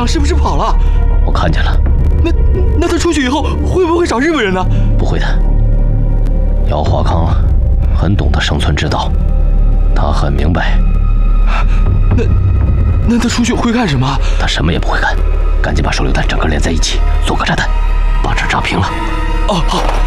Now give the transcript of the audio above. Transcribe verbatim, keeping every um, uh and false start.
长是不是跑了？ 我看见了。 那那他出去以后会不会找日本人呢？ 不会的。姚华康很懂得生存之道，他很明白。 那那他出去会干什么？ 他什么也不会干，赶紧把手榴弹整个连在一起，做个炸弹，把这炸平了。 哦，好。